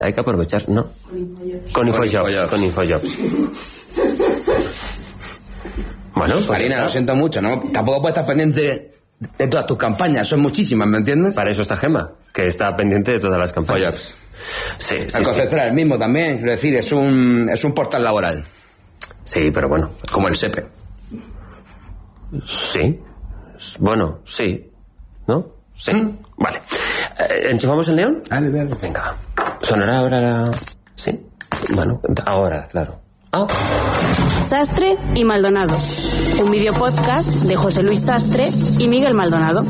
Hay que aprovechar, ¿no? Con Infojobs. Bueno, pues Marina, lo siento mucho, ¿no? Tampoco puedes estar pendiente de todas tus campañas, son muchísimas, ¿me entiendes? para eso está Gemma, que está pendiente de todas las campañas. Sí, El concepto era el mismo también, quiero decir, es un portal laboral, Sí, pero bueno. como el SEPE. Sí. Bueno, sí. ¿No? Sí. Vale. ¿Enchufamos el neón? Dale. Venga. ¿Sonará ahora la...? Sí. Bueno, ahora, claro. Sastre y Maldonado. Un videopodcast de José Luis Sastre y Miguel Maldonado.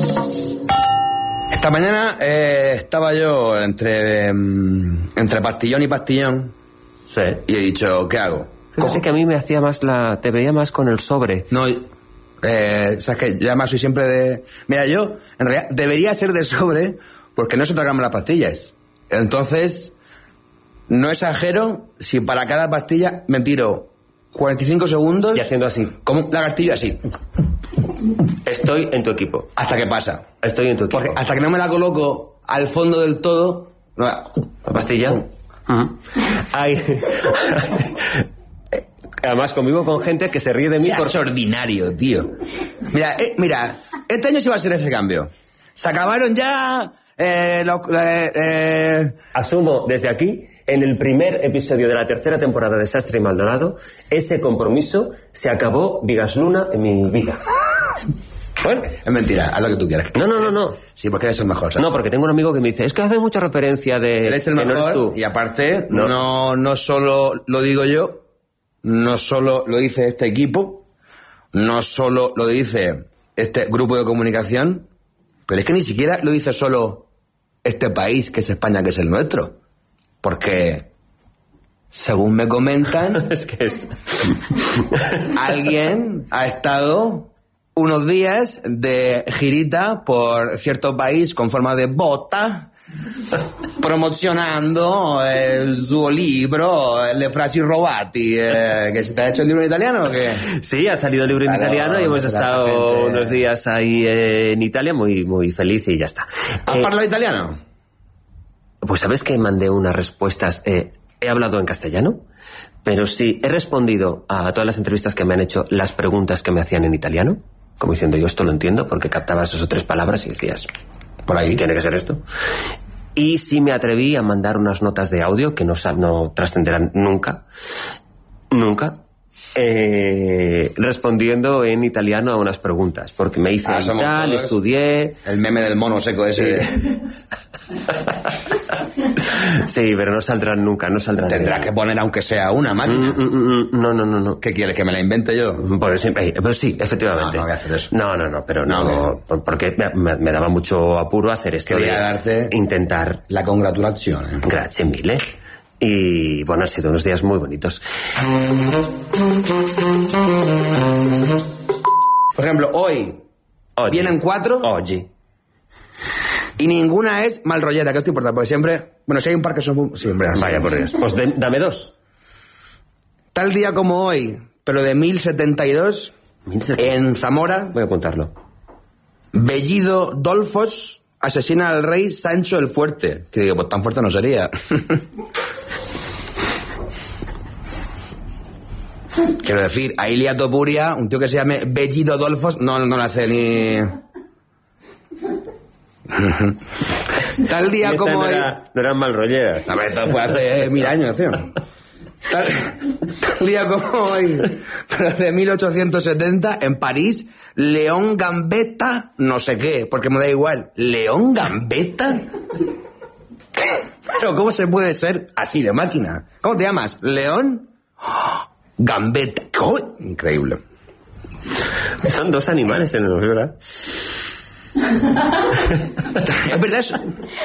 Esta mañana estaba yo entre pastillón y pastillón Sí. y he dicho, ¿qué hago? Fíjate que a mí me hacía más te veía más con el sobre. No, sabes que yo además soy siempre de... Mira, yo en realidad debería ser de sobre porque no se tragarme las pastillas. Entonces, no exagero si para cada pastilla me tiro 45 segundos... Y haciendo así. Como un lagartillo así. Estoy en tu equipo. Hasta que pasa. Estoy en tu equipo. Porque hasta que no me la coloco al fondo del todo... No, ¿La pastilla? Hay... Además, convivo con gente que se ríe de mí por ordinario, tío. Mira, este año sí va a ser ese cambio. Se acabaron ya... Asumo desde aquí, en el primer episodio de la tercera temporada de Sastre y Maldonado, ese compromiso se acabó Vigas Luna en mi vida. Bueno, es mentira, haz lo que tú quieras. No. Sí, porque eres el mejor, ¿sabes? No, porque tengo un amigo que me dice, es que hace mucha referencia de... Eres el que no mejor, eres tú. y aparte, no solo lo digo yo, no solo lo dice este equipo, no solo lo dice este grupo de comunicación, pero es que ni siquiera lo dice solo este país, que es España, que es el nuestro. Porque, según me comentan, es que es... alguien ha estado unos días de girita por cierto país con forma de bota, promocionando su libro, Le frasi robati. ¿Que se te ha hecho el libro en italiano o qué? Sí, ha salido el libro en italiano y hemos estado unos días ahí en Italia muy feliz y ya está. ¿Has hablado italiano? Pues sabes que mandé unas respuestas. He hablado en castellano, pero sí he respondido a todas las entrevistas que me han hecho las preguntas que me hacían en italiano, como diciendo, yo esto lo entiendo, porque captabas 2 o 3 palabras y decías, por ahí tiene que ser esto. Y sí me atreví a mandar unas notas de audio que no trascenderán nunca, respondiendo en italiano a unas preguntas, porque me hice tal, estudié... El meme del mono seco ese. Sí, pero no saldrán nunca, no saldrán. Tendrás que poner aunque sea una máquina. No. ¿Qué quieres, que me la invente yo? Pero sí, efectivamente. No voy a hacer eso. No, pero no, porque me daba mucho apuro hacer esto. Quería darte intentar la congratulazione. Grazie mille. Y bueno, han sido unos días muy bonitos. Por ejemplo, hoy vienen 4. Oggi. Y ninguna es malrollera, que esto importa, porque siempre... Bueno, si hay un par que son... Siempre así. Vaya por Dios. Pues dame 2. Tal día como hoy, pero de 1072, en Zamora... Voy a apuntarlo. Bellido Dolfos asesina al rey Sancho el Fuerte. Que digo, pues tan fuerte no sería. Quiero decir, a Ilia Topuria, un tío que se llame Bellido Dolfos, no le hace ni... Tal día como hoy... No eran malrolleras. A ver, esto fue hace 1000 años, tío. Tal día como hoy, pero de 1870, en París, León Gambetta, no sé qué, porque me da igual. ¿León Gambetta? Pero ¿cómo se puede ser así de máquina? ¿Cómo te llamas? ¿León? Gambetta. ¡Oh! Increíble. Son 2 animales en el ¿verdad? Es verdad eso.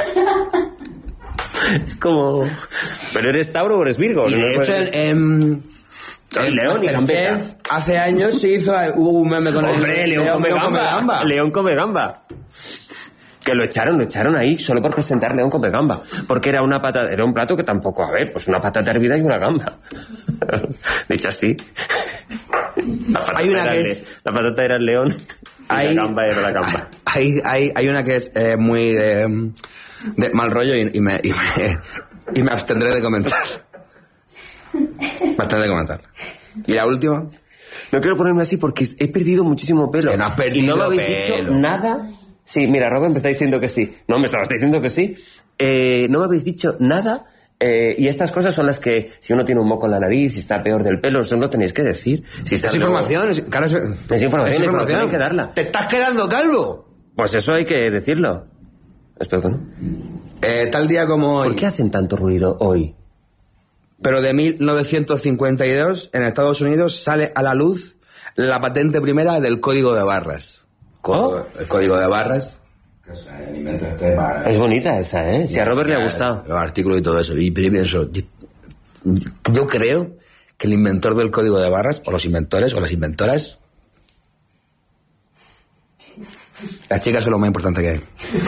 Es como... ¿Pero eres Tauro o eres Virgo? Y de hecho, León y Gambetta. Hace años se hizo... Hubo un meme con Hombre, León come gamba. León come gamba. Que lo echaron ahí solo por presentar León come gamba. Porque era un plato que tampoco... A ver, pues una patata hervida y una gamba. Dicho así. Hay una que es... La patata era el león y la gamba era la gamba. Hay una que es muy de mal rollo y Y me abstendré de comentar. ¿Y la última? No quiero ponerme así porque he perdido muchísimo pelo. Que no has perdido y no me habéis pelo. dicho nada. Sí, mira, Robin me está diciendo que sí. No, me estabas diciendo que sí. No me habéis dicho nada. Y estas cosas son las que, si uno tiene un moco en la nariz, si está peor del pelo, eso no lo tenéis que decir. Si Es información, es información, hay que darla. ¡Te estás quedando calvo! Pues eso hay que decirlo. Espero que no. Tal día como hoy. ¿Por qué hacen tanto ruido hoy? Pero de 1952, en Estados Unidos, sale a la luz la patente primera del código de barras. El código de barras. El invento Es bonita esa, ¿eh? Si a Robert le ha gustado. Los artículos y todo eso. Y pienso, yo creo que el inventor del código de barras, o los inventores, o las inventoras, las chicas son lo más importante que hay.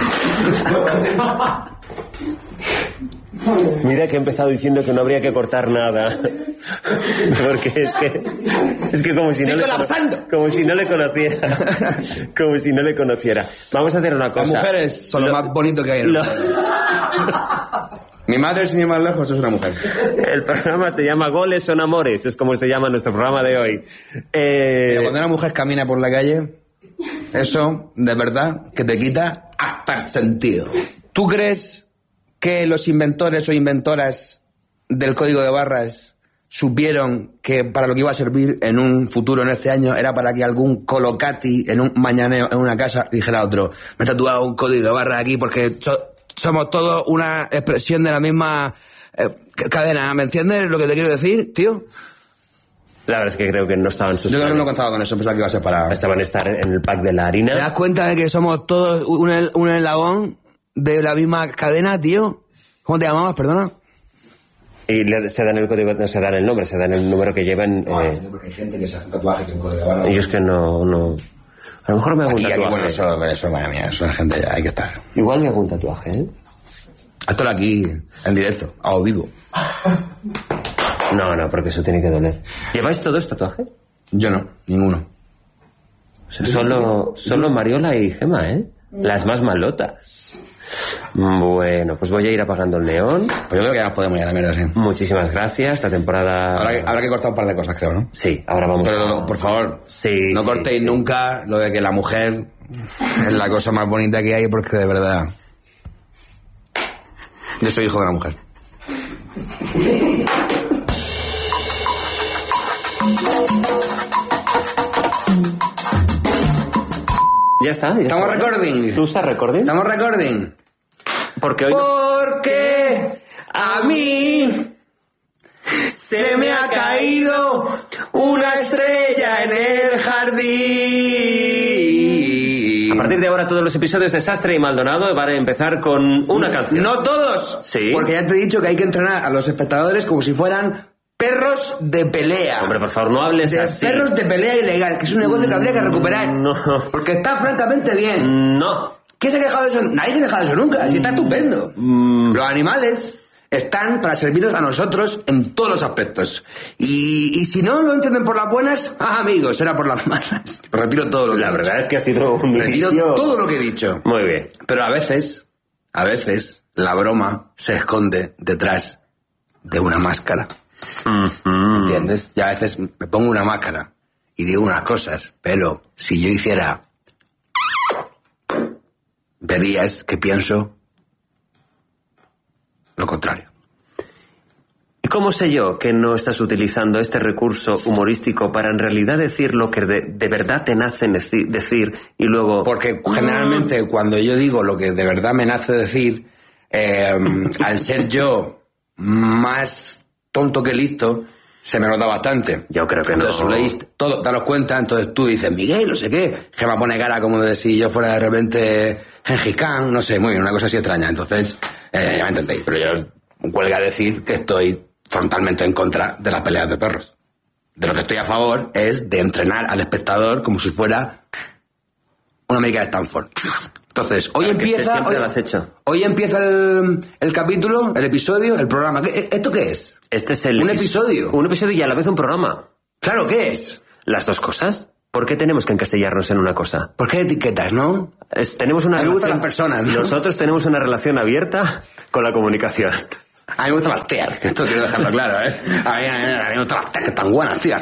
Mira que he empezado diciendo que no habría que cortar nada. Porque es que como si no le como si no le conociera. Como si no le conociera. Vamos a hacer una cosa. Las mujeres son lo más bonito que hay en el mundo. Mi madre, sin ir más lejos, es una mujer. El programa se llama Goles son amores. Es como se llama nuestro programa de hoy. Pero cuando una mujer camina por la calle, eso, de verdad, que te quita hasta el sentido. ¿Tú crees que los inventores o inventoras del código de barras supieron que para lo que iba a servir en un futuro, en este año, era para que algún colocati en un mañaneo en una casa dijera a otro, me he tatuado un código de barras aquí porque somos todos una expresión de la misma cadena? ¿Me entiendes lo que te quiero decir, tío? La verdad es que creo que no estaban sus Yo creo que planes. no contaba con eso, pensaba que iba a ser para... Estaban a estar en el pack de la harina. ¿Te das cuenta de que somos todos un eslabón de la misma cadena, tío? ¿Cómo te llamabas, perdona? Y se dan el código, no se dan el nombre, se dan el número que llevan. Porque hay gente que se hace un tatuaje que un código de barra. Y yo es que no. A lo mejor me hago un tatuaje. Bueno, eso, madre mía, eso la gente ya hay que estar. Igual me hago un tatuaje, ¿eh? Hazlo aquí, en directo, a o vivo. No, porque eso tiene que doler. ¿Lleváis todos tatuaje? Yo no, ninguno. O sea, solo Mariola y Gema, ¿eh? Las más malotas. Bueno, pues voy a ir apagando el neón. Pues yo creo que ya nos podemos ir a la mierda, sí. Muchísimas gracias. Esta temporada... Habrá que cortar un par de cosas, creo, ¿no? Sí, ahora vamos Pero, por favor, sí, no cortéis nunca lo de que la mujer es la cosa más bonita que hay, porque de verdad... Yo soy hijo de una mujer. Ya está. ¿Estamos recording? ¿Tú estás recording? ¿Estamos recording? Porque hoy... Porque a mí se me ha caído una estrella en el jardín. A partir de ahora todos los episodios de Sastre y Maldonado van a empezar con una canción. No todos. Sí. Porque ya te he dicho que hay que entrenar a los espectadores como si fueran perros de pelea. Hombre, por favor, no hables de así. Perros de pelea ilegal, que es un negocio que habría que recuperar. No. Porque está francamente bien. No. ¿Quién se ha quejado de eso? Nadie se ha quejado de eso nunca. Así está estupendo. Los animales están para servirnos a nosotros en todos los aspectos. Y si no lo entienden por las buenas, amigos, será por las malas. Retiro todo lo que he La dicho. verdad es que ha sido un Retiro inicio... todo lo que he dicho. Muy bien. Pero a veces, la broma se esconde detrás de una máscara. ¿Entiendes? Y a veces me pongo una máscara y digo unas cosas, pero si yo hiciera... verías que pienso lo contrario. ¿Y cómo sé yo que no estás utilizando este recurso humorístico para en realidad decir lo que de verdad te nace decir y luego... Porque generalmente cuando yo digo lo que de verdad me nace decir, al ser yo más tonto que listo, se me nota bastante. Yo creo que no. Entonces leéis todo, daros cuenta, entonces tú dices, Miguel, no sé qué, que me pone cara como de si yo fuera de repente Gengis Khan, no sé, muy bien, una cosa así extraña. Entonces, ya me entendéis, pero yo huelga decir que estoy frontalmente en contra de las peleas de perros. De lo que estoy a favor es de entrenar al espectador como si fuera una América de Stanford. Entonces, hoy Claro, que empieza... siempre lo has hecho. Hoy empieza el capítulo, el episodio, el programa. ¿Esto qué es? Este es el... Un episodio. Un episodio y a la vez un programa. Claro, ¿qué es? ¿Las dos cosas? ¿Por qué tenemos que encasillarnos en una cosa? ¿Por qué etiquetas, no? Tenemos una A mí me gustan relación... las personas, ¿no? Nosotros tenemos una relación abierta con la comunicación. A mí me gustan las tías, esto quiero dejarlo claro, ¿eh? A mí me gustan las tías que están buenas, tías.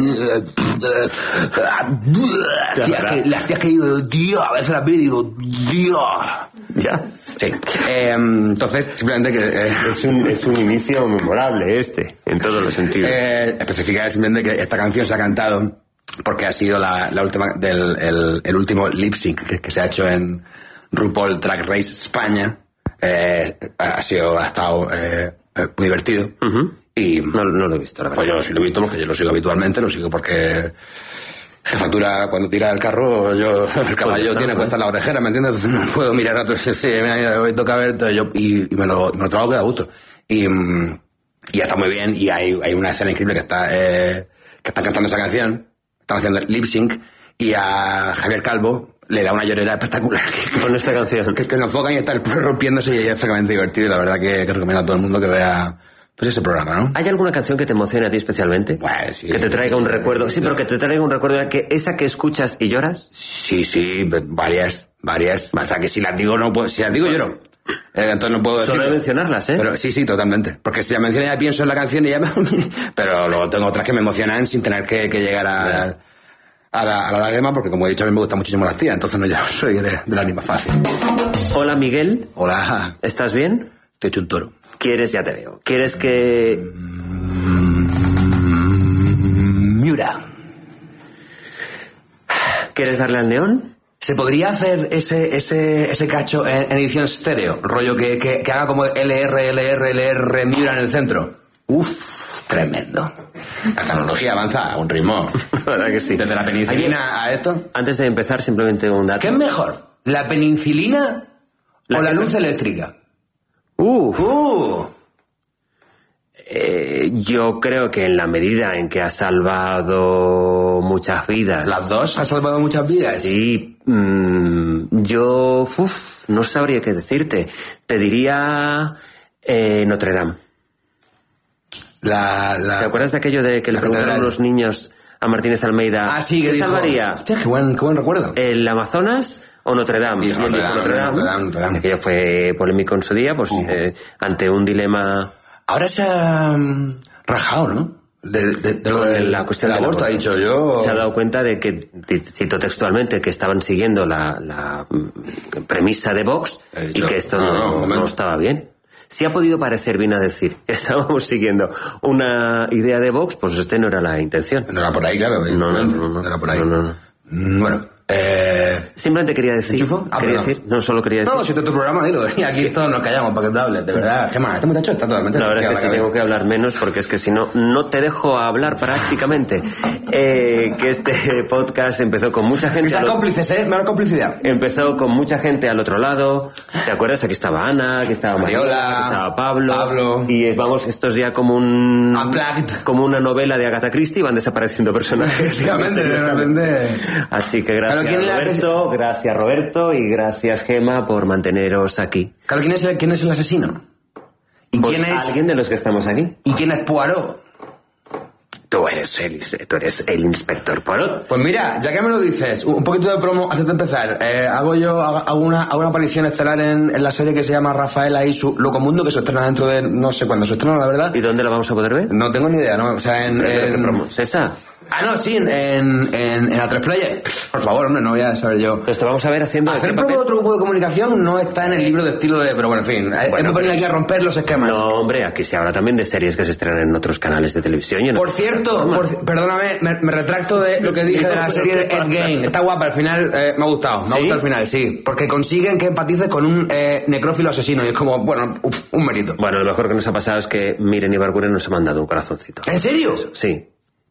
Las tías que digo, tío, a veces las veo y digo, tío. ¿Ya? Sí. Entonces, simplemente que... Es un inicio memorable en todos los sentidos. Especificar simplemente que esta canción se ha cantado porque ha sido la última el último lip sync que se ha hecho en RuPaul Drag Race España. Ha estado muy divertido. Y no lo he visto, la verdad. Pues yo sí lo he visto porque yo lo sigo habitualmente, lo sigo porque jefatura cuando tira el carro, el caballo tiene puesta la orejera, ¿me entiendes? Entonces no puedo mirar a otros, sí, hoy toca ver, y me lo trago que da gusto. Y ya está muy bien, y hay una escena increíble que están cantando esa canción, están haciendo el lip sync, y a Javier Calvo le da una llorera espectacular. Con esta canción. Que enfocan y está el perro rompiéndose, y es francamente divertido, y la verdad que recomiendo a todo el mundo que vea pues ese programa, ¿no? ¿Hay alguna canción que te emocione a ti especialmente? Pues sí. Que te traiga un recuerdo. Sí, pero que te traiga un recuerdo de esa que escuchas y lloras. Sí, varias. O sea, que si las digo, no puedo. Si las digo, lloro. Entonces no puedo decir. Solo de mencionarlas, ¿eh? Pero sí, totalmente. Porque si las menciono ya pienso en la canción y ya me... Pero luego tengo otras que me emocionan sin tener que llegar a la lágrima, porque como he dicho, a mí me gustan muchísimo las tías, entonces no, yo soy de la anima fácil. Hola, Miguel. Hola. ¿Estás bien? Estoy hecho un toro. ¿Quieres? Ya te veo. ¿Quieres que...? Miura. ¿Quieres darle al neón? ¿Se podría hacer ese cacho en edición estéreo? Rollo que haga como LR, Miura en el centro. Uf, tremendo. La tecnología avanza a un ritmo. La verdad que sí. Desde la penicilina a esto. Antes de empezar, simplemente un dato. ¿Qué es mejor? ¿La penicilina o la luz eléctrica? Yo creo que en la medida en que ha salvado muchas vidas... ¿Las dos ha salvado muchas vidas? Sí. Yo no sabría qué decirte. Te diría Notre Dame. ¿Te acuerdas de aquello de que le preguntaron unos niños a Martínez Almeida? Ah, sí, que ¿qué dijo, salvaría? Hostia, qué buen recuerdo. ¿El Amazonas o Notre Dame? Y él dijo Notre Dame. Aquello fue polémico en su día, pues ante un dilema... Ahora se ha rajado, ¿no? De la cuestión del aborto, ha dicho yo. Se ha dado cuenta de que, cito textualmente, que estaban siguiendo la premisa de Vox y que esto no estaba bien. Si ha podido parecer bien a decir que estábamos siguiendo una idea de Vox, pues no era la intención. No era por ahí, claro. No era por ahí. No. Bueno, simplemente quería decir... ¿Enchufo? No, solo quería decir... No, si este es tu programa, dilo. Y aquí todos nos callamos para que te hables. De verdad, Gemma, este muchacho está totalmente... La verdad es que sí tengo que hablar menos porque es que si no, no te dejo hablar prácticamente. Que este podcast empezó con mucha gente... Sean cómplices, me da complicidad. Empezó con mucha gente al otro lado. ¿Te acuerdas? Aquí estaba Ana, aquí estaba Mariola, aquí estaba Pablo. Y vamos, esto es ya como como una novela de Agatha Christie, van desapareciendo personajes. Efectivamente. Así que gracias Roberto y gracias Gema por manteneros aquí. Claro, ¿quién es el asesino? ¿Y pues quién es alguien de los que estamos aquí? ¿Y quién es Poirot? Tú eres el inspector Poirot. Pues mira, ya que me lo dices, un poquito de promo antes de empezar. Hago una aparición estelar en la serie que se llama Rafaela y su Locomundo, que se estrena dentro de no sé cuándo se estrena, la verdad. ¿Y dónde la vamos a poder ver? No tengo ni idea, ¿no? O sea, ¿Qué promo es esa? Ah, no, sí, en A3 Player. Por favor, hombre, no voy a saber yo. Pues te vamos a ver haciendo... Hacer promo de otro grupo de comunicación no está en el libro de estilo de... Pero bueno, en fin, hemos venido aquí a romper los esquemas. No, hombre, aquí se habla también de series que se estrenan en otros canales de televisión. Por cierto, perdóname, me retracto de lo que dije de la serie de Endgame. Está guapa, al final me ha gustado. Me ha gustado al final, sí. Porque consiguen que empatices con un necrófilo asesino. Y es como, bueno, un mérito. Bueno, lo mejor que nos ha pasado es que Miren Ibarguren nos ha mandado un corazoncito. ¿En serio? Sí.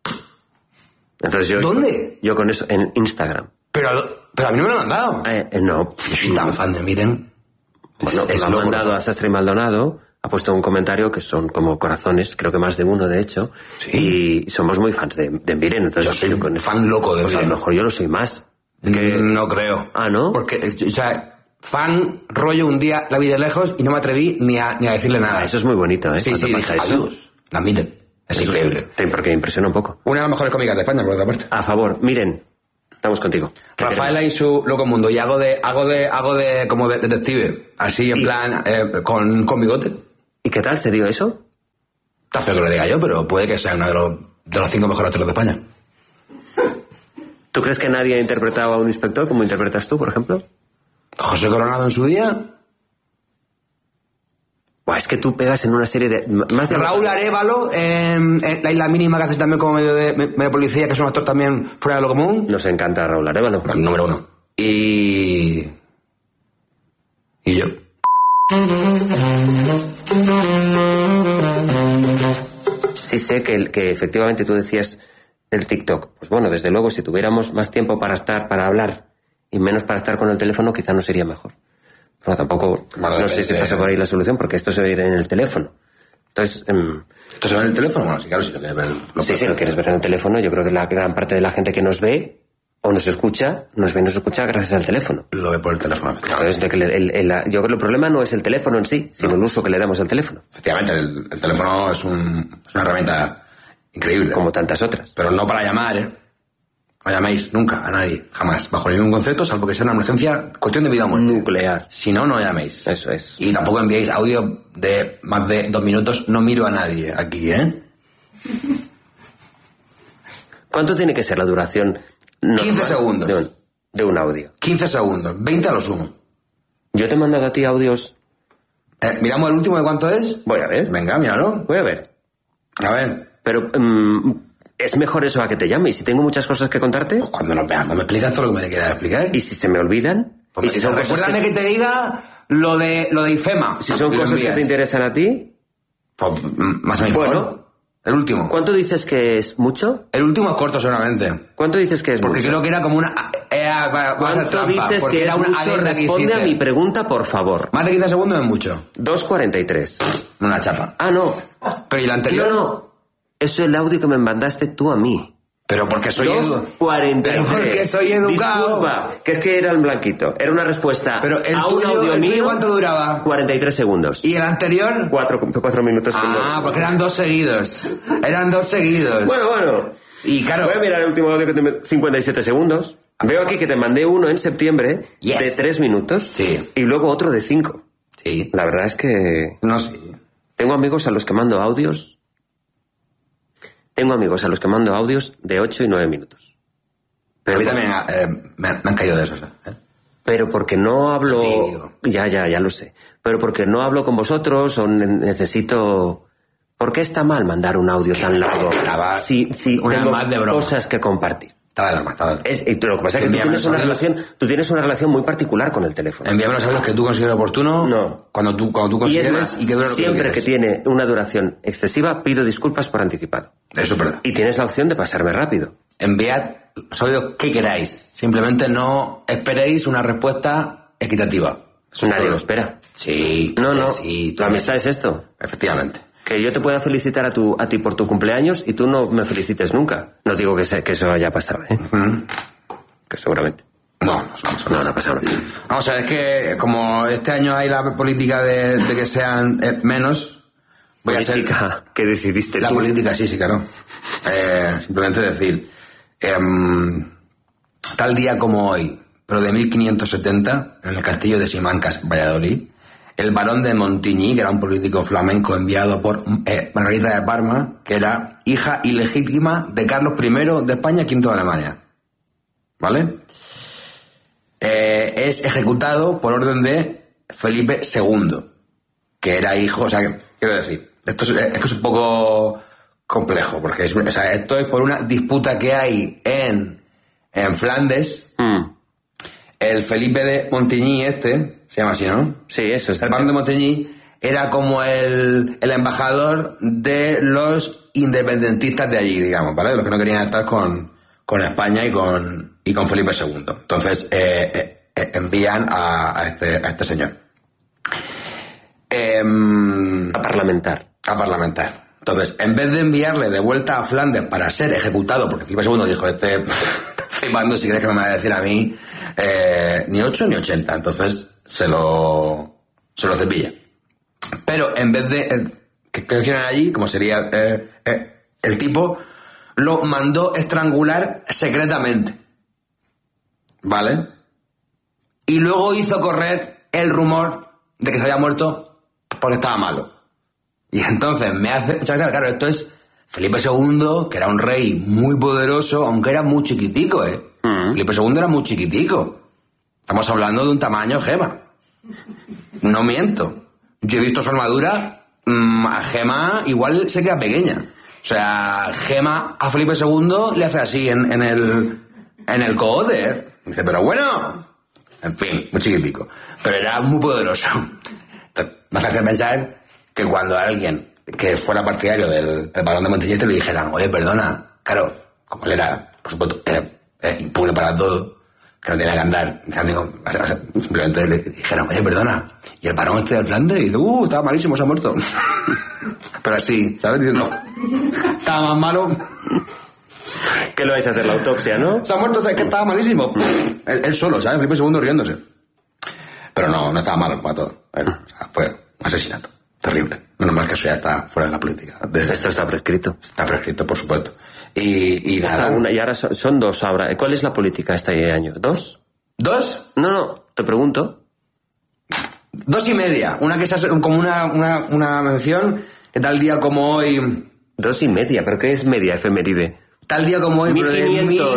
Entonces ¿Dónde? Yo con eso, en Instagram. Pero a mí no me lo han mandado. No. Yo soy tan fan de Miren. Bueno, lo ha mandado a Sastre y Maldonado, ha puesto un comentario que son como corazones, creo que más de uno de hecho, y somos muy fans de Miren. Entonces, yo soy un fan loco de Miren. A lo mejor yo lo soy más. No creo. Ah, ¿no? Porque, o sea, fan, rollo, un día la vi de lejos y no me atreví ni a decirle nada. Eso es muy bonito, ¿eh? Sí, dije, adiós. La Miren. Es increíble. Porque impresiona un poco. Una de las mejores cómicas de España, por otra parte. A favor, Miren, estamos contigo. Rafaela y su Locomundo. Y hago de como de detective. Así, en plan, con bigote. ¿Y qué tal se dio eso? Está feo que lo diga yo, pero puede que sea uno de los 5 mejores actores de España. ¿Tú crees que nadie ha interpretado a un inspector como interpretas tú, por ejemplo? José Coronado en su día. Buah, es que tú pegas en una serie de... Más de Raúl Arévalo en La Isla Mínima, que hace también como medio policía, que es un actor también fuera de lo común. Nos encanta Raúl Arévalo. El número 1. Y yo. Sí sé que efectivamente tú decías el TikTok. Pues bueno, desde luego, si tuviéramos más tiempo para hablar y menos para estar con el teléfono, quizá no sería mejor. Pero tampoco, bueno, no sé si pasa por ahí la solución, porque esto se ve en el teléfono. Entonces... ¿Esto se ve en el teléfono? Bueno, sí, claro, si lo quieres ver... Si lo quieres ver en el teléfono, yo creo que la gran parte de la gente que nos ve o nos escucha gracias al teléfono. Lo ve por el teléfono. Entonces, yo creo que el problema no es el teléfono en sí, sino el uso que le damos al teléfono. Efectivamente, el teléfono es una herramienta increíble. Como tantas otras. Pero no para llamar, ¿eh? No llaméis nunca a nadie, jamás, bajo ningún concepto, salvo que sea una emergencia, cuestión de vida o muerte. Nuclear. Si no, no llaméis. Eso es. Y tampoco enviéis audio de más de 2 minutos. No miro a nadie aquí, ¿eh? ¿Cuánto tiene que ser la duración normal 15 segundos. De un audio? 15 segundos, 20 a lo sumo. Yo te he mandado a ti audios... ¿Miramos el último de cuánto es? Voy a ver. Venga, míralo. Voy a ver. A ver. Pero... ¿es mejor eso a que te llame? ¿Y si tengo muchas cosas que contarte? Pues cuando nos veamos me explicas todo lo que me quieras explicar. ¿Y si se me olvidan? Pues ¿Y si son cosas recuérdame que te diga lo de IFEMA. Si son cosas que te interesan a ti... Pues más o menos. Bueno. El último. ¿Cuánto dices que es mucho? El último es corto seguramente. ¿Cuánto dices que es Porque mucho? creo que era como una... ¿Cuánto dices que es mucho? Responde a mi pregunta, por favor. Más de 15 segundos es mucho. 2:43. Una chapa. Ah, no. Pero ¿y la anterior? No. Eso es el audio que me mandaste tú a mí. Pero porque soy 2:43. Pero porque soy educado. Disculpa, que es que era el blanquito. Era una respuesta pero el a un tuyo, audio ¿el tuyo mío. cuánto duraba? 43 segundos. ¿Y el anterior? 4 minutos. Porque eran 2 seguidos. Eran 2 seguidos. Bueno. Y claro... Voy a mirar el último audio que te... 57 segundos. Veo aquí que te mandé uno en septiembre de 3 minutos. Sí. Y luego otro de 5. Sí. La verdad es que... No sé. Tengo amigos a los que mando audios de 8 y 9 minutos. Pero a mí también me han caído de esos, ¿eh? Pero porque no hablo... Ya lo sé. Pero porque no hablo con vosotros o necesito... ¿Por qué está mal mandar un audio tan largo? Si tengo más de broma. Cosas que compartir. Estaba de broma. Y lo que pasa es que tú tienes una relación muy particular con el teléfono. Envíame los audios que tú consideres oportuno. No. Cuando tú consideres y que dure lo que siempre quieres. que tiene una duración excesiva, pido disculpas por anticipado. Eso es verdad. Y tienes la opción de pasarme rápido. Enviad los audios que queráis. Simplemente no esperéis una respuesta equitativa. Nadie lo espera. Sí. No. Sí, la amistad es esto. Efectivamente. Que yo te pueda felicitar a ti por tu cumpleaños y tú no me felicites nunca. No digo que eso haya pasado, ¿eh? Que seguramente. No ha pasado. Vamos a ver, es que como este año hay la política de que sean menos... Política que decidiste la tú. La política, sí, claro. Simplemente decir... tal día como hoy, pero de 1570, en el castillo de Simancas, Valladolid, el barón de Montigny, que era un político flamenco enviado por Margarita de Parma, que era hija ilegítima de Carlos I de España, V de Alemania. ¿Vale? Es ejecutado por orden de Felipe II, que era hijo... O sea, quiero decir, esto es un poco complejo, porque esto es por una disputa que hay en Flandes. El Felipe de Montigny se llama así, ¿no? Sí, eso es. El barón de Montigny era como el embajador de los independentistas de allí, digamos, ¿vale? De los que no querían estar con España y con Felipe II. Entonces, envían a este señor. A parlamentar. Entonces, en vez de enviarle de vuelta a Flandes para ser ejecutado, porque Felipe II dijo, flipando, si crees que me va a decir a mí, ni 8 ni 80. Entonces, se lo cepilla. Pero en vez de que hicieran allí, como sería el tipo, lo mandó estrangular secretamente. ¿Vale? Y luego hizo correr el rumor de que se había muerto porque estaba malo. Y entonces me hace mucha gracia, claro, esto es Felipe II, que era un rey muy poderoso, aunque era muy chiquitico, ¿eh? Felipe II era muy chiquitico. Estamos hablando de un tamaño Gema. No miento. Yo he visto su armadura, a Gema igual se queda pequeña. O sea, Gema a Felipe II le hace así en el cogote, ¿eh? Dice, pero bueno, en fin, muy chiquitico. Pero era muy poderoso. Entonces, me hace pensar que cuando alguien que fuera partidario del Barón de Montillete le dijeran, oye, perdona, claro, como él era, por supuesto, impune para todo, que no tenía que andar, simplemente le dijeron, oye, perdona, y el Barón este del Flandes, y dice, estaba malísimo, se ha muerto. Pero así, ¿sabes? Diciendo, estaba más malo. ¿Qué le vais a hacer, la autopsia, no? Se ha muerto, ¿sabes? Que estaba malísimo. Él solo, ¿sabes? Felipe II riéndose. Pero no estaba malo, mató. O sea, fue un asesinato. Terrible. Menos mal que eso ya está fuera de la política. Esto está prescrito. Está prescrito, por supuesto. Y nada. Y ahora son dos ahora. ¿Cuál es la política este año? ¿2? ¿2? No, te pregunto. 2,5. Una que es como una mención que tal día como hoy... 2,5, ¿pero qué es media efeméride? Tal día como hoy, pero de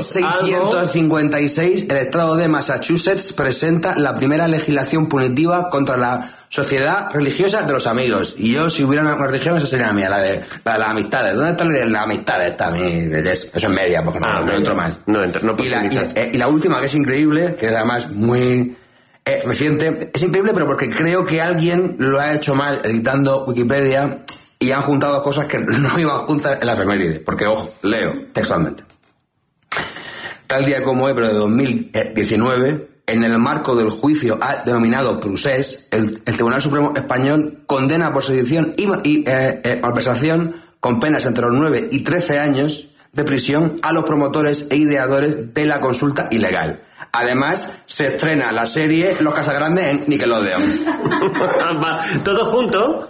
1656, algo. el estado de Massachusetts presenta la primera legislación punitiva contra la sociedad religiosa de los amigos. Y yo, si hubiera una religión, esa sería la mía, la de las amistades. ¿Dónde está la amistad esta? Eso es media, porque no entro más. No profundizas. Y la última, que es increíble, que es además muy reciente, es increíble, pero porque creo que alguien lo ha hecho mal editando Wikipedia y han juntado cosas que no iban juntas en la efeméride. Porque, ojo, leo textualmente. Tal día como hoy, pero de 2019, en el marco del juicio denominado Procés, el Tribunal Supremo Español condena por sedición y malversación con penas entre los 9 y 13 años de prisión a los promotores e ideadores de la consulta ilegal. Además, se estrena la serie Los Casagrandes en Nickelodeon. ¿Todo junto?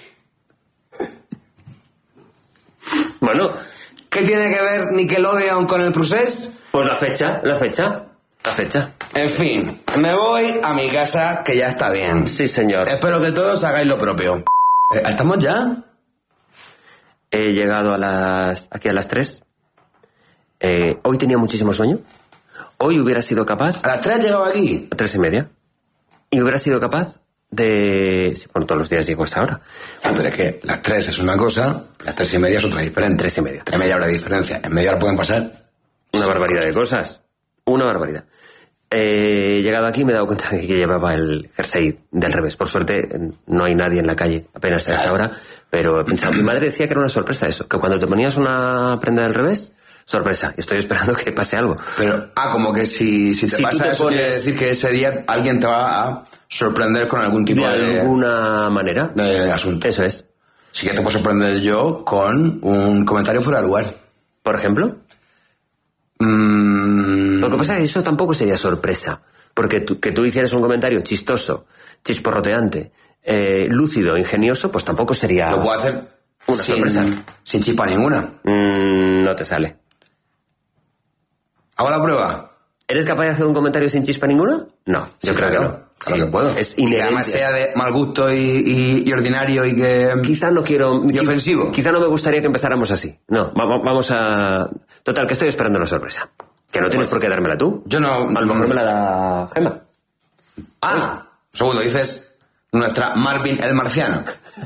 Bueno, ¿qué tiene que ver Nickelodeon con el Procés? Pues la fecha. En fin, me voy a mi casa, que ya está bien. Sí, señor. Espero que todos hagáis lo propio. ¿Estamos ya? He llegado aquí a las 3. Hoy tenía muchísimo sueño. Hoy hubiera sido capaz... ¿A las 3 has llegado aquí? A 3:30. Y hubiera sido capaz de... Bueno, todos los días llego a esa hora. Pero es que las 3 es una cosa, las 3:30 es otra diferente. 3:30. 3 media hora de diferencia. En media hora pueden pasar... Una barbaridad de cosas. Una barbaridad. He llegado aquí y me he dado cuenta de que llevaba el jersey del revés. Por suerte no hay nadie en la calle apenas a esa hora, pero he pensado, mi madre decía que era una sorpresa eso, que cuando te ponías una prenda del revés, sorpresa, y estoy esperando que pase algo. Pero, como que si te pasa eso, quiere decir que ese día alguien te va a sorprender con algún tipo de alguna manera. De asunto. Eso es. Sí que te puedo sorprender yo con un comentario fuera de lugar. ¿Por ejemplo? Lo que pasa es que eso tampoco sería sorpresa. Porque que tú hicieras un comentario chistoso, chisporroteante, lúcido, ingenioso, pues tampoco sería... Lo puedo hacer una sorpresa. Sin chispa ninguna. No te sale. ¿Hago la prueba? ¿Eres capaz de hacer un comentario sin chispa ninguna? No, yo creo que no. Claro que puedo. Es y que además sea de mal gusto y ordinario y que... Quizá no quiero... Y ofensivo. Quizá no me gustaría que empezáramos así. No, vamos a... Total, que estoy esperando una sorpresa. Que no tienes por qué dármela tú. Yo no... A lo mejor me la da Gema. Segundo, dices nuestra Marvin el Marciano.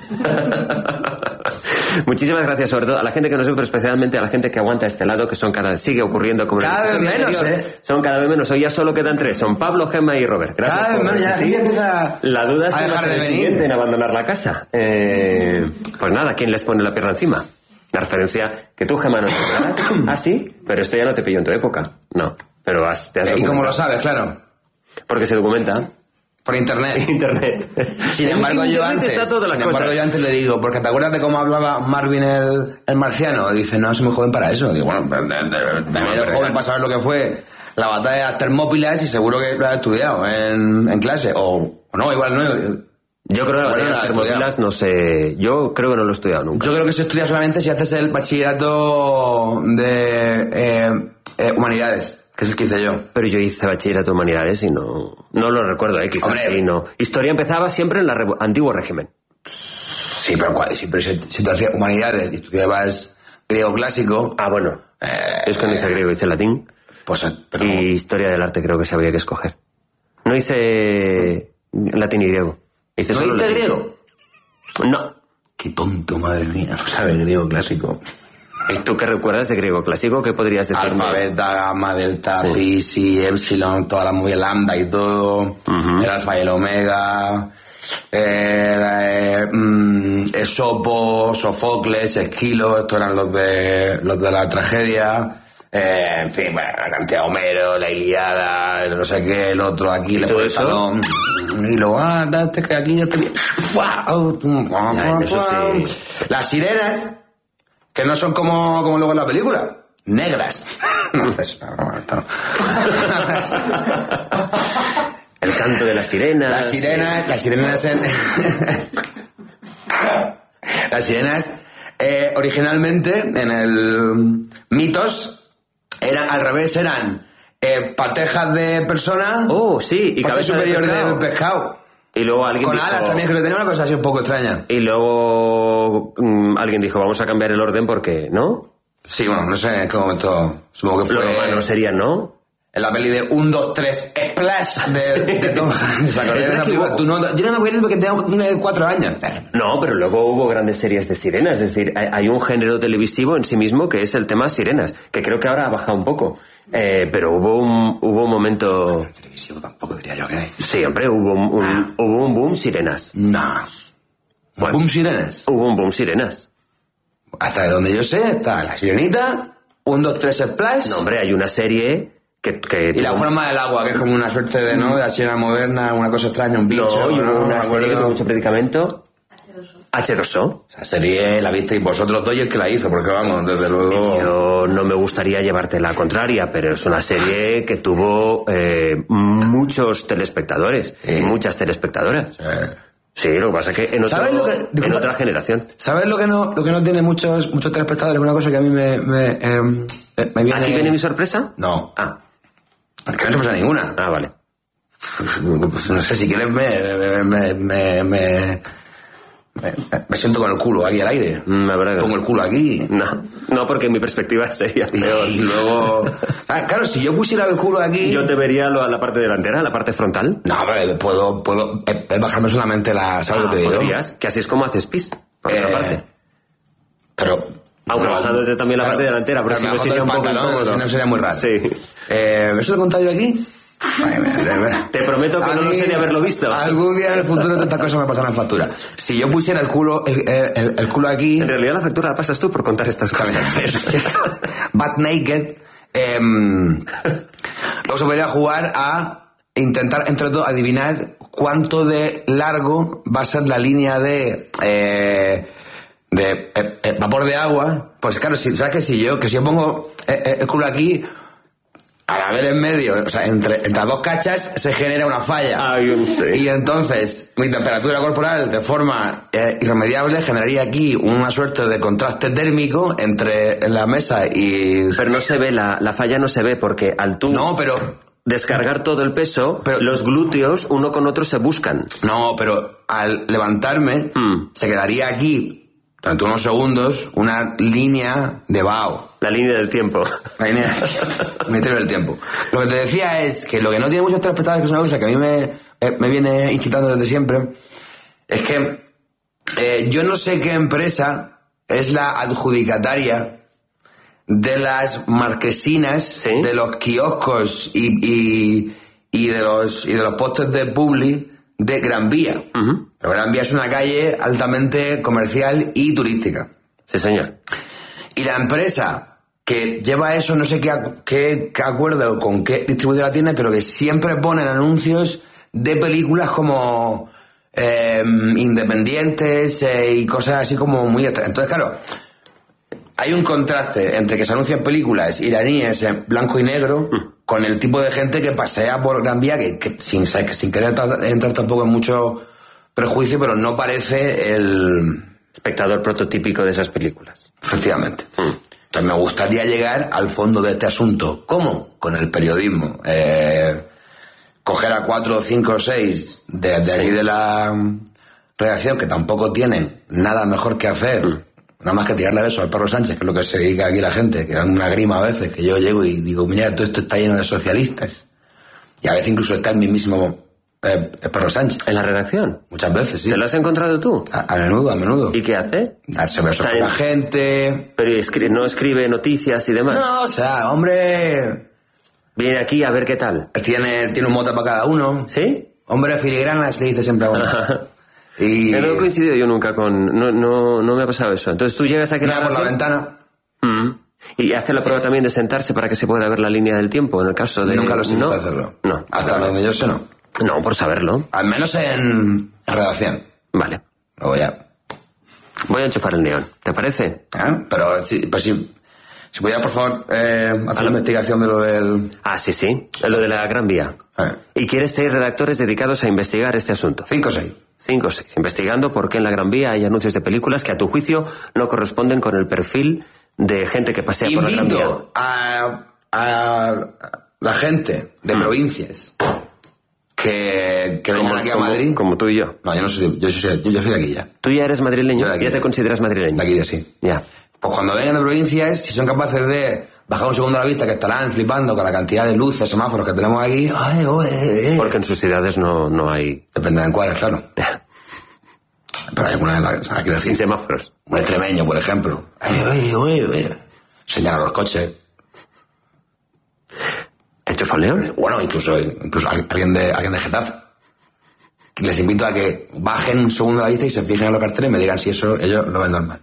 Muchísimas gracias, sobre todo a la gente que nos ve, pero especialmente a la gente que aguanta este lado, que sigue ocurriendo como cada vez menos, Son cada vez menos. Hoy ya solo quedan 3. Son Pablo, Gema y Robert. Gracias. Cada vez menos, ya empieza la duda es que dejar de venir en abandonar la casa. Pues nada, ¿quién les pone la pierna encima? La referencia que tú, Gema, no te acuerdas. Sí, pero esto ya no te pilló en tu época. No, pero te has documentado. ¿Y cómo lo sabes? Claro. Porque se documenta. Por internet. Sin embargo, yo antes le digo, porque ¿te acuerdas de cómo hablaba Marvin el Marciano? Dice, no, soy muy joven para eso. Digo, bueno, también eres joven para saber lo que fue la batalla de las Termópilas y seguro que lo has estudiado en clase. O no, igual no. Yo creo que la batalla de las Termópilas no sé... Yo creo que no lo he estudiado nunca. Yo creo que se estudia solamente si haces el bachillerato de humanidades. Que es el que hice yo. Pero yo hice bachillerato de humanidades y no lo recuerdo, quizás. Hombre. Sí, no. Historia empezaba siempre en el antiguo régimen. Sí, pero si tú hacías humanidades y tú llevas griego clásico... Ah, bueno. Es que no hice griego, hice latín. Pues, pero... Y historia del arte creo que se había que escoger. No hice latín y griego. Hice ¿No solo viste latín. griego? No. Qué tonto, madre mía, no sabe griego clásico. ¿Y tú qué recuerdas de griego clásico? ¿Qué podrías decirme? Alfa, beta, gamma, delta, Sí. phi, psi, epsilon, toda la movida lambda y todo. El alfa y el omega. Esopo, Sofocles, Esquilo, estos eran los de la tragedia. En fin, bueno, la cantidad de Homero, la Ilíada, el no sé qué, el otro aquí, le todo pone el eso? talón. Y luego, date que aquí ya te... Ya, en eso sí. Las sirenas, que no son como luego en la película, negras. No, es una broma, esto no. El canto de las sirenas. Las sirenas las sirenas originalmente en el mitos eran al revés, eran patejas de persona, Oh, sí, y parte cabeza superior de del pescado. Y luego alguien Con dijo... alas también, creo que tenía una cosa así un poco extraña. Y luego alguien dijo, vamos a cambiar el orden porque, ¿no? Sí, bueno, no sé en qué momento, supongo que Lo fue romano sería, ¿no? en la peli de 1, 2, 3, Splash de Tom Hanks. Yo no me acuerdo porque tengo 4 años. No, pero luego hubo grandes series de sirenas. Es decir, hay un género televisivo en sí mismo que es el tema sirenas, que creo que ahora ha bajado un poco. Pero hubo un momento... Televisivo tampoco diría yo que hay. Sí, hombre, hubo un boom sirenas. No. Bueno. Boom sirenas. Hubo un boom sirenas. Hasta de donde yo sé, está la sirenita, 1, 2, 3, Splash. No, hombre, hay una serie que Y la tuvo- forma del agua, que es como una suerte de, ¿no? De la sirena moderna, una cosa extraña, un bicho. No, y hubo ¿no? una Me serie que acuerdo. tuvo mucho predicamento. H2O. Esa serie la visteis vosotros dos y el que la hizo, porque vamos, desde luego... Yo no me gustaría llevarte la contraria, pero es una serie que tuvo muchos telespectadores y muchas telespectadoras. Sí, lo que pasa es que en, ¿Sabes lo que- en disculpa? otra generación. ¿Sabes lo que no tiene muchos telespectadores? Una cosa que a mí me viene... ¿Aquí viene mi sorpresa? No, Ah, es que no se pasa ninguna. vale. Pues no sé, si quieres me siento con el culo aquí al aire. La verdad que Pongo el culo aquí. no, porque mi perspectiva sería peor. Y luego... claro, si yo pusiera el culo aquí... Yo te vería la parte delantera, la parte frontal. No, pero puedo bajarme solamente la... ¿Sabes lo que te digo? Podrías, que así es como haces pis, por otra parte. Pero... Aunque bajándote también la parte delantera, porque claro, si no me sería un bajo poco el pantalón, incómodo. si no sería muy raro. Sí. ¿Eso lo he contado yo aquí? Te prometo que no lo sé de haberlo visto. Algún día en el futuro estas cosas me pasarán factura. Si yo pusiera el culo aquí... En realidad la factura la pasas tú por contar estas cosas. Butt naked. Luego se podría jugar a intentar, entre todos, adivinar cuánto de largo va a ser la línea de vapor de agua. Pues claro, ¿sabes que si yo pongo el culo aquí, al haber en medio, o sea, entre las dos cachas se genera una falla. Sí. Y entonces mi temperatura corporal de forma irremediable generaría aquí una suerte de contraste térmico entre la mesa y... Pero no se ve, la falla no se ve porque al tú No, pero... descargar todo el peso, Pero- los glúteos uno con otro se buscan. No, pero al levantarme se quedaría aquí durante unos segundos una línea de vaho. La línea del tiempo. La línea del tiempo. Lo que te decía es que lo que no tiene muchos telespectadores, que es una cosa que a mí me viene inquietando desde siempre, es que yo no sé qué empresa es la adjudicataria de las marquesinas, ¿Sí? de los kioscos y de los postes de publi de Gran Vía. Pero Gran Vía es una calle altamente comercial y turística. Sí, señor. Y la empresa que lleva eso, no sé qué acuerdo con qué distribuidora tiene, pero que siempre ponen anuncios de películas como independientes y cosas así como muy extrañas. Entonces, claro, hay un contraste entre que se anuncian películas iraníes en blanco y negro con el tipo de gente que pasea por Gran Vía, que sin querer entrar tampoco en mucho prejuicio, pero no parece el... Espectador prototípico de esas películas. Efectivamente. Entonces me gustaría llegar al fondo de este asunto. ¿Cómo? Con el periodismo. Coger a 4, 5 o 6 de aquí de la redacción que tampoco tienen nada mejor que hacer, nada más que tirarle besos al perro Sánchez, que es lo que se dedica aquí la gente, que dan una grima a veces, que yo llego y digo, mira, todo esto está lleno de socialistas. Y a veces incluso está el mismísimo perro Sánchez. ¿En la redacción? Muchas veces, sí. ¿Te lo has encontrado tú? A menudo. ¿Y qué hace? Darse besos con la gente. Pero no escribe noticias y demás. No, o sea, hombre... Viene aquí a ver qué tal. Tiene un mote para cada uno. ¿Sí? Hombre filigrana se le dice siempre a uno. Y... No he coincidido yo nunca con... No me ha pasado eso. Entonces tú llegas aquí... Mira por la ventana. Y hace la prueba también de sentarse para que se pueda ver la línea del tiempo, en el caso de... Nunca lo sé hacerlo. No. Hasta donde yo sé, no. No, por saberlo. Al menos en redacción. Vale. Luego ya. Voy a enchufar el neón. ¿Te parece? Pero sí, pues sí. Si pudiera, por favor, hacer la investigación de lo del... Ah, sí. Lo de la Gran Vía. Y quieres 6 redactores dedicados a investigar este asunto. 5 o 6. 5 o 6. Investigando por qué en la Gran Vía hay anuncios de películas que a tu juicio no corresponden con el perfil de gente que pasea por la Gran Vía. Invito a la gente de provincias que vengan aquí a Madrid. Como tú y yo. No, yo no soy, yo soy de aquí ya. ¿Tú ya eres madrileño? Yo de aquí, ¿Ya te consideras madrileño? De aquí de sí. Ya. Pues cuando vengan de provincias, si son capaces de bajar un segundo a la vista, que estarán flipando con la cantidad de luces, semáforos que tenemos aquí. Porque en sus ciudades no hay... Depende de encuadres, claro. Pero hay alguna de las... quiero decir, sin semáforos. Un extremeño, por ejemplo. Señalan los coches. ¿Enchufa el león? Bueno, incluso alguien de Getafe. Les invito a que bajen un segundo a la vista y se fijen en los carteles y me digan si eso ellos lo ven normal.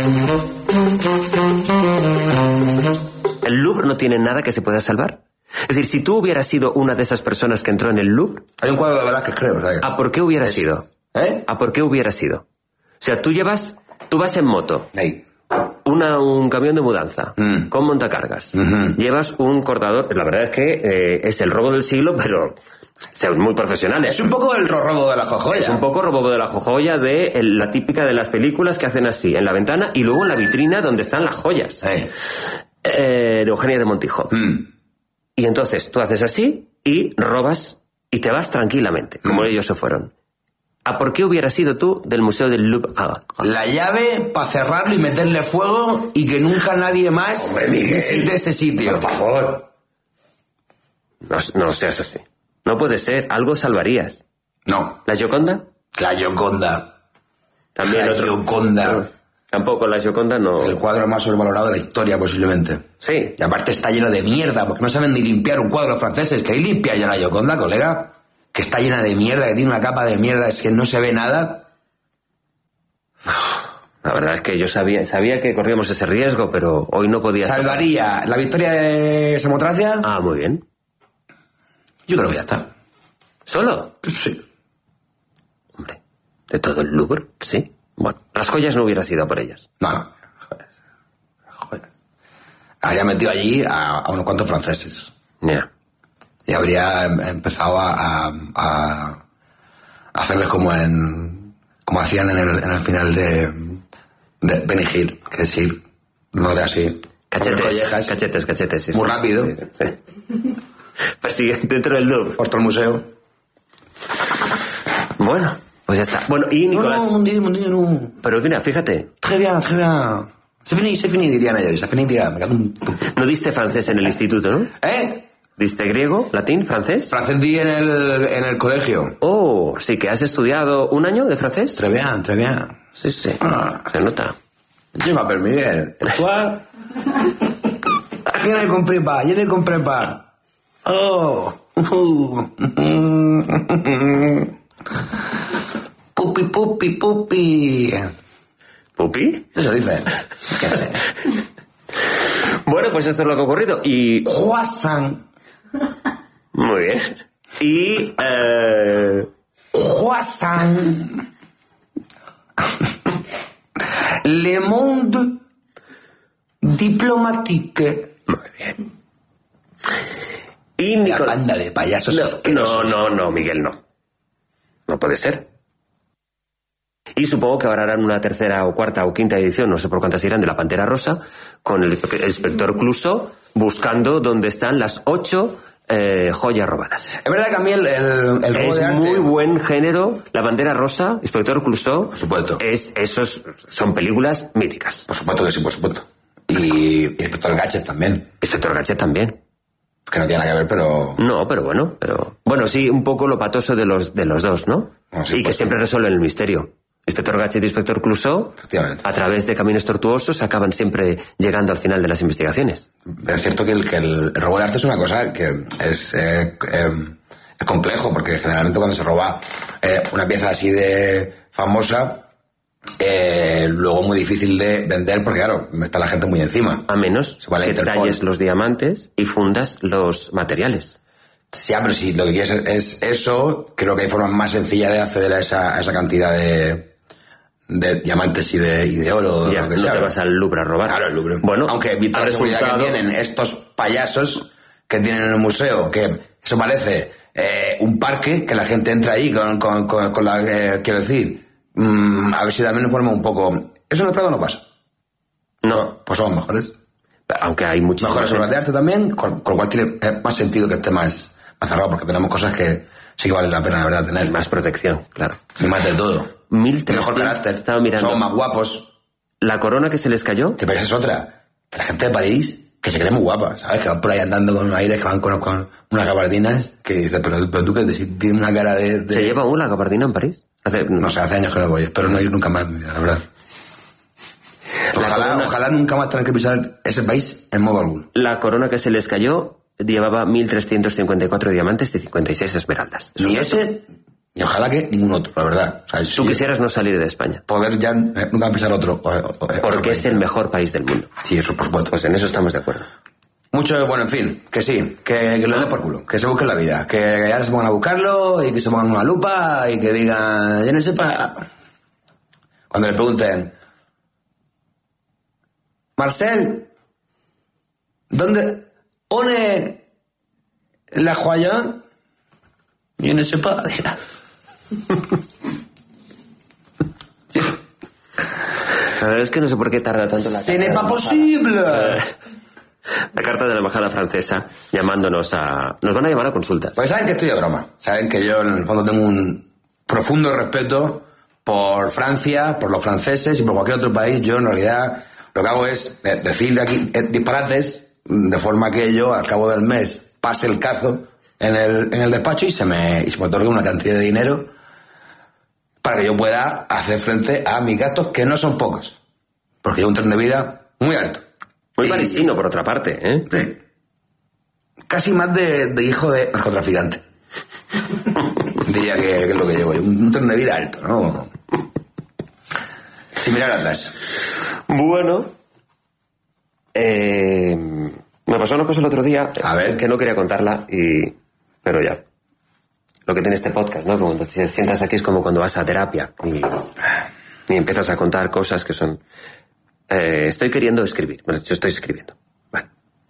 ¿El Louvre no tiene nada que se pueda salvar? Es decir, si tú hubieras sido una de esas personas que entró en el Louvre... Hay un cuadro de Velázquez, creo. ¿A por qué hubiera sido? ¿A por qué hubiera sido? O sea, tú vas en moto. Hey. Un camión de mudanza con montacargas. Llevas un cortador. La verdad es que es el robo del siglo, pero son muy profesionales. Es un poco el robo de la jojoya. Es un poco robo de la jojoya de la típica de las películas que hacen así, en la ventana y luego en la vitrina donde están las joyas. De Eugenia de Montijo. Y entonces tú haces así y robas y te vas tranquilamente, como ellos se fueron. ¿A por qué hubieras sido tú del Museo del Louvre? La llave para cerrarlo y meterle fuego y que nunca nadie más visite ese sitio. Por favor. No seas así. No puede ser. Algo salvarías. No. ¿La Gioconda? La Gioconda. También la Gioconda. No. Tampoco la Gioconda no... El cuadro más sobrevalorado de la historia, posiblemente. Sí. Y aparte está lleno de mierda, porque no saben ni limpiar un cuadro franceses. ¿Queréis limpiar ya la Gioconda, colega? Que está llena de mierda, que tiene una capa de mierda, es que no se ve nada. La verdad es que yo sabía que corríamos ese riesgo, pero hoy no podía... ¿Salvaría la victoria de Samotracia? Ah, muy bien. Yo creo que ya está. ¿Solo? Sí. Hombre, ¿de todo el Louvre? Sí. Bueno, las joyas no hubiera sido por ellas. No. Joder. Habría metido allí a unos cuantos franceses. Ya. Y habría empezado a hacerles como hacían en el final de Benny Hill, que es ir, no era así. Cachetes, sí. Muy rápido. Sí. Pues sí, dentro del Louvre. Por todo el museo. Bueno, pues ya está. Bueno, y Nicolás... No. Pero mira, fíjate. Très bien. C'est fini, dirían ellos. C'est fini, dirán. No diste francés en el instituto, ¿no? ¿Diste griego, latín, francés? Francés di en el colegio. Oh, sí que has estudiado un año de francés. Très bien. Sí. Se nota. Je m'appelle Miguel. ¿Y tú? Je ne comprends pas. Oh. Pupi. ¿Pupi? Eso dice. ¿Qué sé? Bueno, pues esto es lo que ha ocurrido. Y... Croissant. Muy bien. Y... Croissant. Le Monde Diplomatique. Muy bien. Y La banda de payasos asquerosos. No, Miguel, no. No puede ser. Y supongo que ahora harán una tercera o cuarta o quinta edición, no sé por cuántas irán, de La Pantera Rosa, con el inspector Clouseau buscando dónde están las 8 joyas robadas. Es verdad que a mí el robo Es de arte... muy buen género. La bandera rosa, Inspector Clouseau. Por supuesto. Esos son películas míticas. Por supuesto que sí, por supuesto. Y Inspector Gadget también. Inspector Gadget también. Que no tiene nada que ver, pero... No, pero bueno, Bueno, sí, un poco lo patoso de los dos, ¿no? No, sí, y que pues, siempre resuelven el misterio. Inspector Gadget y Inspector Clouseau, Efectivamente. a través de caminos tortuosos, acaban siempre llegando al final de las investigaciones. Es cierto que el robo de arte es una cosa que es complejo, porque generalmente cuando se roba una pieza así de famosa, luego muy difícil de vender, porque claro, está la gente muy encima. A menos Se va a la que Interpol. talles los diamantes y fundas los materiales. Sí, pero si lo que quieres es eso, creo que hay formas más sencillas de acceder a esa cantidad de diamantes y de oro. Ya, lo que no sea. te vas al Louvre a robar. Claro, el Louvre. Bueno, aunque visto la seguridad que tienen estos payasos que tienen en el museo, que eso parece un parque, que la gente entra ahí con la... quiero decir, a ver si también nos ponemos un poco... ¿Eso en el Prado no pasa? No, Pues somos mejores. aunque hay muchísimas... Mejores obras de arte también, con lo cual tiene más sentido que esté más cerrado, porque tenemos cosas que sí que valen la pena de verdad tener. Más protección, claro. Y más de todo. 1300. Mejor carácter. Estaba mirando. Somos más guapos. La corona que se les cayó. Que esa es otra. Que la gente de París, que se cree muy guapa, ¿sabes? Que van por ahí andando con aires, que van con unas gabardinas, que dices, pero tú que tienes una cara de... ¿Se lleva una gabardina en París? No sé, hace años que no voy, espero no ir nunca más en mi vida, la verdad. Ojalá nunca más tener que pisar ese país en modo alguno. La corona que se les cayó llevaba 1.354 diamantes y 56 esmeraldas. Ni ese, ni ojalá que ningún otro, la verdad. O sea, Tú sí, quisieras no salir de España, poder ya nunca pisar otro. porque es el mejor país del mundo. Sí, eso por supuesto. Pues en eso estamos de acuerdo. Mucho, bueno, en fin, que sí, que lo den por culo, que se busquen la vida, que ahora se pongan a buscarlo y que se pongan una lupa y que digan, ya no sepa. Cuando le pregunten, Marcel, ¿dónde la joya? Yo no sepa. La verdad es que no sé por qué tarda tanto la ¡Ce n'est carta pas posible! La carta de la embajada francesa llamándonos a... Nos van a llamar a consultas. Pues saben que estoy de broma. Saben que yo en el fondo tengo un profundo respeto por Francia, por los franceses y por cualquier otro país. Yo en realidad lo que hago es decir aquí disparates de forma que yo al cabo del mes pase el cazo en el despacho y se me otorgue una cantidad de dinero para que yo pueda hacer frente a mis gastos, que no son pocos. Porque llevo un tren de vida muy alto. Muy parisino, por otra parte, ¿eh? Sí. Casi más de hijo de narcotraficante. Diría que es lo que llevo. Un tren de vida alto, ¿no? Sin mirar atrás. Bueno. Me pasó una cosa el otro día. A ver. Que no quería contarla, pero ya. Lo que tiene este podcast, ¿no? Cuando te sientas aquí es como cuando vas a terapia y empiezas a contar cosas que son... estoy queriendo escribir. Bueno, yo estoy escribiendo. Vale.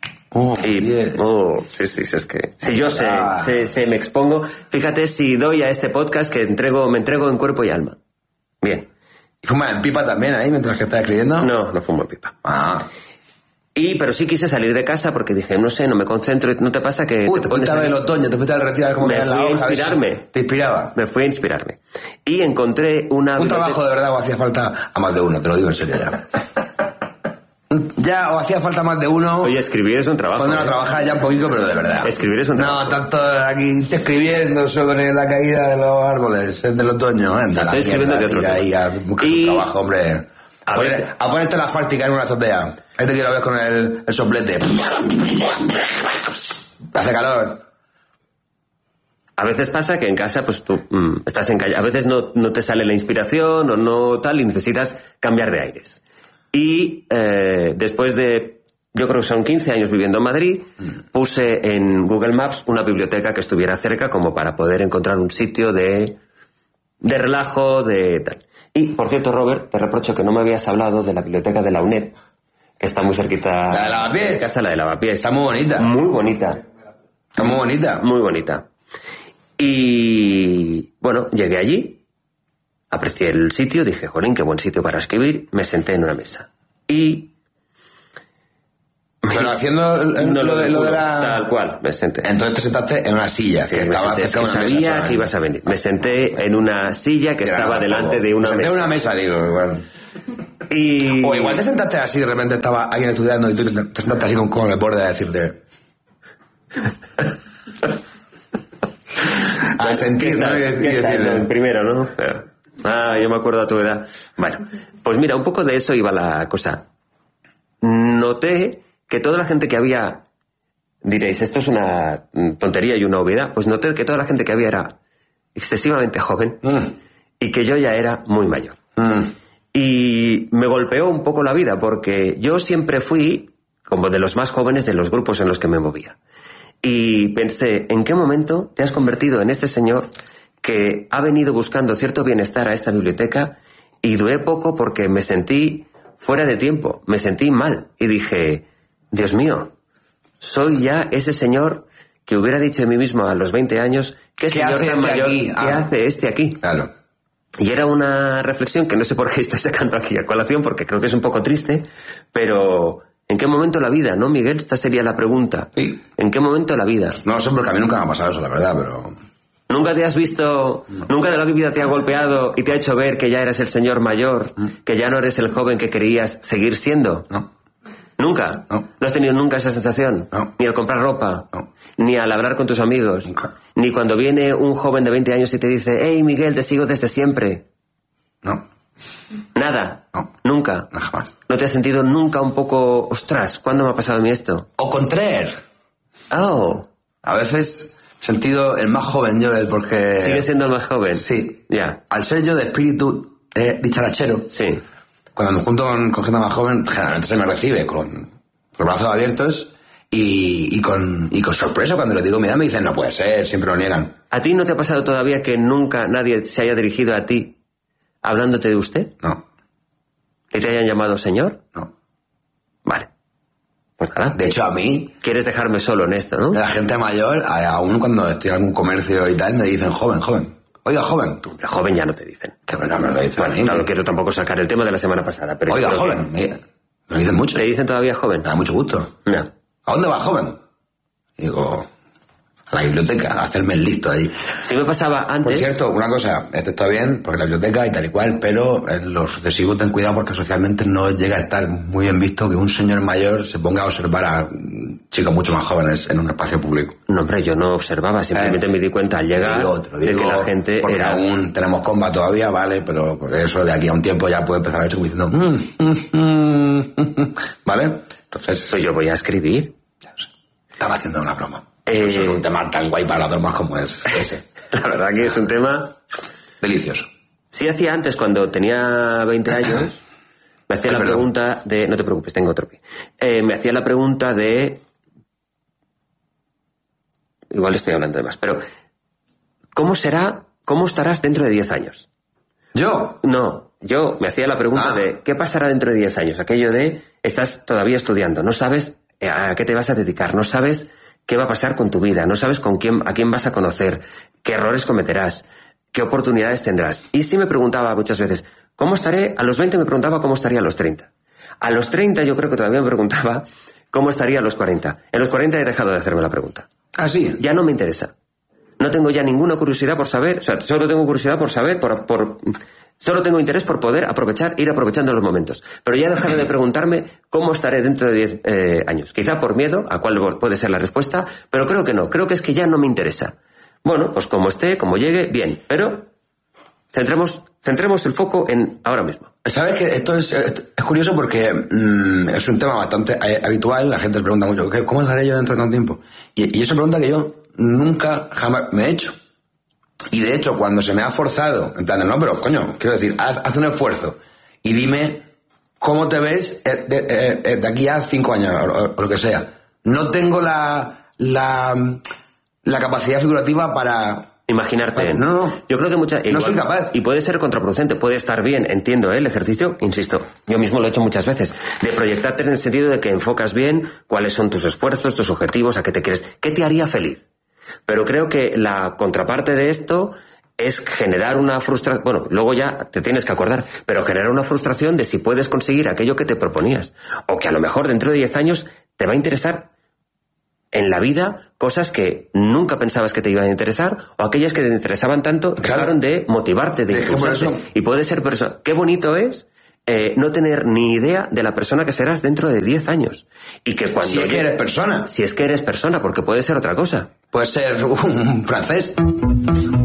Sí, es que... Si yo me expongo... Fíjate si doy a este podcast que me entrego en cuerpo y alma. Bien. ¿Y fumas en pipa también ahí mientras que estás escribiendo? No fumo en pipa. Ah. Pero sí quise salir de casa porque dije, no sé, no me concentro. ¿No te pasa que Te fuiste al otoño, te fuiste al retiro como me la fui a hoja, inspirarme. ¿Te inspiraba? Me fui a inspirarme. Y encontré una... Un trabajo de verdad o hacía falta a más de uno, te lo digo en serio ya. Ya, o hacía falta más de uno. Oye, escribir es un trabajo. Cuando no trabajar ya un poquito, pero de verdad. Escribir es un trabajo. No, tanto aquí te escribiendo sobre la caída de los árboles del otoño. Anda, estoy escribiendo de otro tema. Ahí a buscar un trabajo, hombre. A ponerte la fáltica en una azotea. Ahí te quiero ver con el soplete. Hace calor. A veces pasa que en casa, pues tú estás en calle. A veces no te sale la inspiración o no tal y necesitas cambiar de aires. Y después de, yo creo que son 15 años viviendo en Madrid, puse en Google Maps una biblioteca que estuviera cerca como para poder encontrar un sitio de relajo, de tal. Y, por cierto, Robert, te reprocho que no me habías hablado de la biblioteca de la UNED, que está muy cerquita. ¿La de Lavapiés? De casa, la de Lavapiés. Está muy bonita. Muy bonita. Está muy bonita. Muy bonita. Y, bueno, llegué allí, aprecié el sitio, dije, jolín, qué buen sitio para escribir, me senté en una mesa. Y Pero haciendo lo de la... Tal cual, me senté. Entonces te sentaste en una silla Sí, que me estaba senté, cerca de una mesa. sabía solamente. que ibas a venir. Me senté en una silla que estaba delante de una me senté mesa. en una mesa, digo, igual. Y... O igual te sentaste así, de repente estaba alguien estudiando y tú te sentaste así con el borde a decirle... a sentir, ¿no? ¿Qué estás, no? En primero, ¿no? Yo me acuerdo a tu edad. Bueno, pues mira, un poco de eso iba la cosa. Noté que toda la gente que había... Diréis, esto es una tontería y una obviedad. Pues noté que toda la gente que había era excesivamente joven y que yo ya era muy mayor. Y me golpeó un poco la vida porque yo siempre fui como de los más jóvenes de los grupos en los que me movía. Y pensé, ¿en qué momento te has convertido en este señor que ha venido buscando cierto bienestar a esta biblioteca? Y duré poco porque me sentí fuera de tiempo, me sentí mal. Y dije, Dios mío, soy ya ese señor que hubiera dicho de mí mismo a los 20 años, ¿qué señor tan mayor? ¿Qué hace este aquí? Claro. Y era una reflexión que no sé por qué estoy sacando aquí a colación, porque creo que es un poco triste, pero ¿en qué momento de la vida, no, Miguel? Esta sería la pregunta. Sí. ¿En qué momento de la vida? No sé, porque a mí nunca me ha pasado eso, la verdad, pero... ¿Nunca te has visto, nunca de la vida te ha golpeado y te ha hecho ver que ya eres el señor mayor, que ya no eres el joven que querías seguir siendo? No. ¿Nunca? No. ¿No has tenido nunca esa sensación? No. Ni al comprar ropa, No. ni al hablar con tus amigos, Nunca. ni cuando viene un joven de 20 años y te dice, hey Miguel, te sigo desde siempre. No. Nada. No. Nunca. No, jamás. ¿No te has sentido nunca un poco, ostras, ¿cuándo me ha pasado a mí esto? O contraire. Oh, A veces he sentido el más joven yo del porque... ¿sigues siendo el más joven? Sí. Ya, Al ser yo de espíritu dicharachero, sí. cuando me junto con gente más joven, generalmente se me recibe con los brazos abiertos y con sorpresa. Cuando les digo mi edad me dicen, no puede ser, siempre lo niegan. ¿A ti no te ha pasado todavía que nunca nadie se haya dirigido a ti hablándote de usted? No, ¿Que te hayan llamado señor? no. Vale. Pues nada. De hecho, a mí, ¿Quieres dejarme solo en esto, no? la gente mayor, aún cuando estoy en algún comercio y tal, me dicen, joven, joven. Oiga, joven. Hombre, joven ya no te dicen. Que bueno, me lo dicen. Bueno, no quiero tampoco sacar el tema de la semana pasada, pero... Oiga, creo que- joven. Me lo dicen mucho. ¿Te dicen todavía joven? Me da mucho gusto. No. ¿A dónde va, joven? Y digo, a la biblioteca, a hacerme el listo ahí. Si me pasaba Por antes... cierto, una cosa, esto está bien, porque la biblioteca y tal y cual, pero en lo sucesivo ten cuidado porque socialmente no llega a estar muy bien visto que un señor mayor se ponga a observar a chicos mucho más jóvenes en un espacio público. No, hombre, yo no observaba, simplemente me di cuenta al llegar Te lo digo, de que la gente porque era... aún tenemos comba todavía, vale, pero eso de aquí a un tiempo ya puede empezar a hecho como diciendo ¿vale? Entonces, Pues yo voy a escribir. estaba haciendo una broma. Eh, Eso es un tema tan guay para las bromas como es ese. La verdad que es un tema... Delicioso. Sí hacía antes, cuando tenía 20 años, me hacía Ay, la perdón. pregunta de... No te preocupes, tengo otro pie. Me hacía la pregunta de... Igual estoy hablando de más, pero... ¿Cómo estarás dentro de 10 años? ¿Yo? No, yo me hacía la pregunta de ¿qué pasará dentro de 10 años? Aquello de estás todavía estudiando, no sabes a qué te vas a dedicar, no sabes qué va a pasar con tu vida, no sabes a quién vas a conocer, qué errores cometerás, qué oportunidades tendrás. Y sí me preguntaba muchas veces, ¿cómo estaré? A los 20 me preguntaba cómo estaría a los 30. A los 30 yo creo que todavía me preguntaba cómo estaría a los 40. En los 40 he dejado de hacerme la pregunta. Ah, sí. Ya no me interesa. No tengo ya ninguna curiosidad por saber, o sea, solo tengo curiosidad por saber, solo tengo interés por poder ir aprovechando los momentos. Pero ya he dejado de preguntarme cómo estaré dentro de 10 años. Quizá por miedo, a cuál puede ser la respuesta, pero creo que no. Creo que es que ya no me interesa. Bueno, pues como esté, como llegue, bien. Pero centremos el foco en ahora mismo. ¿Sabes que esto es curioso porque es un tema bastante habitual? La gente se pregunta mucho, ¿cómo estaré yo dentro de tanto tiempo? Y es una pregunta que yo nunca, jamás me he hecho. Y de hecho, cuando se me ha forzado, en plan de, no, pero coño, quiero decir, haz un esfuerzo y dime cómo te ves de aquí a 5 años o lo que sea. No tengo la capacidad figurativa para... Imaginarte. No. Yo creo que No soy capaz. Y puede ser contraproducente, puede estar bien, entiendo, el ejercicio, insisto, yo mismo lo he hecho muchas veces, de proyectarte en el sentido de que enfocas bien cuáles son tus esfuerzos, tus objetivos, a qué te quieres, qué te haría feliz. Pero creo que la contraparte de esto es generar una frustración, bueno, luego ya te tienes que acordar, pero generar una frustración de si puedes conseguir aquello que te proponías. O que a lo mejor dentro de 10 años te va a interesar en la vida cosas que nunca pensabas que te iban a interesar, o aquellas que te interesaban tanto dejaron de motivarte, de impulsarte. Y puede ser persona. Qué bonito es no tener ni idea de la persona que serás dentro de 10 años. Y que cuando si es que eres persona. Si es que eres persona, porque puede ser otra cosa. Puede ser un francés.